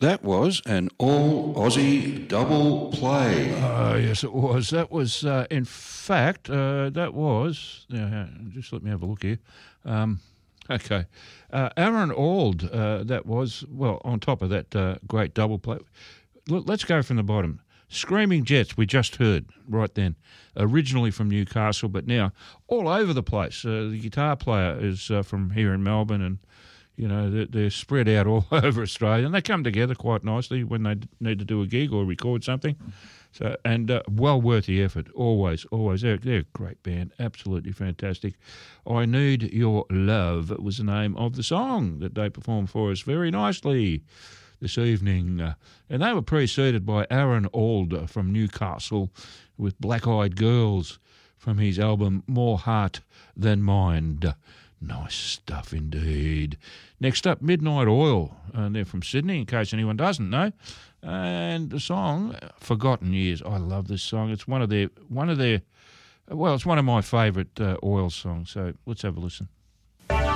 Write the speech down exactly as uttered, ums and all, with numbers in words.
That was an all-Aussie double play. Oh, yes, it was. That was, uh, in fact, uh, that was... Uh, just let me have a look here. Um, okay. Uh, Aaron Auld, uh, that was, well, on top of that uh, great double play. Look, let's go from the bottom. Screaming Jets, we just heard right then, originally from Newcastle, but now all over the place. Uh, the guitar player is uh, from here in Melbourne, and you know, they're, they're spread out all over Australia, and they come together quite nicely when they need to do a gig or record something. So, and uh, well worth the effort, always, always. They're, they're a great band, absolutely fantastic. I Need Your Love was the name of the song that they performed for us very nicely this evening. Uh, and they were preceded by Aaron Auld from Newcastle with Black Eyed Girls from his album More Heart Than Mind. Nice stuff indeed. Next up, Midnight Oil, and they're from Sydney, in case anyone doesn't know. And the song, Forgotten Years. I love this song. It's one of their, one of their, well, it's one of my favourite uh, Oil songs. So let's have a listen.